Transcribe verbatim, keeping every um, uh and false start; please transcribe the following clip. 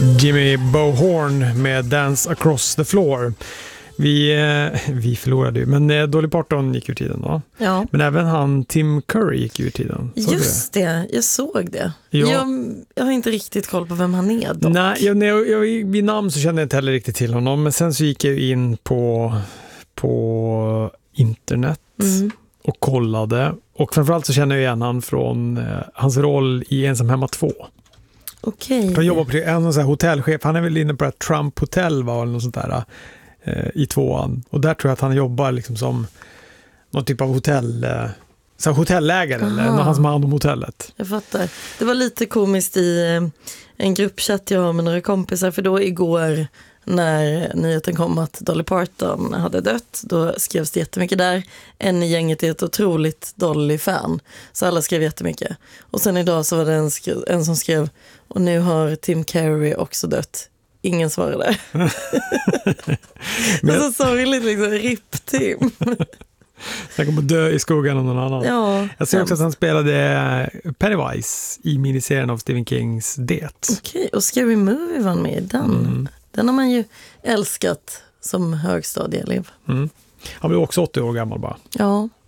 Jimmy Bohorn med Dance Across the Floor. Vi, vi förlorade ju, men Dolly Parton gick ur tiden då. Ja. Men även han Tim Curry gick ur tiden. Såg Just det? det, jag såg det. Ja. Jag, jag har inte riktigt koll på vem han är dock. Nej, jag, jag, jag, vid namn så kände jag inte heller riktigt till honom. Men sen så gick jag in på, på internet mm. och kollade. Och framförallt så känner jag igen han från eh, hans roll i Ensam hemma två. Okej. Han jobbar på en sån här hotellchef. Han är väl inne på ett Trump Hotel va, eller något sånt där eh, i tvåan. Och där tror jag att han jobbar liksom som någon typ av hotell eh, så här hotellägare eller någon han som har hand om hotellet. Jag fattar. Det var lite komiskt i eh, en gruppchatt jag har med några kompisar, för då igår när nyheten kom att Dolly Parton hade dött, då skrevs det jättemycket där. En i gänget är ett otroligt Dolly-fan, så alla skrev jättemycket. Och sen idag så var det en, skri- en som skrev, och nu har Tim Curry också dött. Ingen svarade. Men så sorgligt liksom, ripp Tim. Han kommer dö i skuggan av någon annan. Ja, jag ser också att han spelade Pennywise i miniserien av Stephen Kings Det. Okej, och Scary Movie var med i den. Mm. Den har man ju älskat som högstadieelev. Mm. Han blev också åttio år gammal bara. Ja.